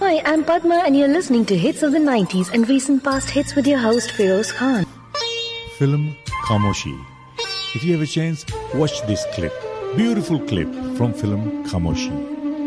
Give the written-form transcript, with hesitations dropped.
Hi, I'm Padma and you're listening to Hits of the 90s and recent past hits with your host Feroz Khan. Film Khamoshi. If you have a chance, watch this clip. Beautiful clip from film Khamoshi.